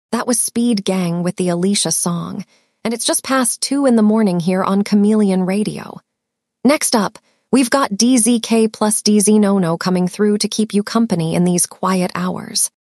That was Speed Gang with the Alicia song, and it's just past 2 in the morning here on Chameleon Radio. Next up, we've got DZK plus DZ Nono coming through to keep you company in these quiet hours.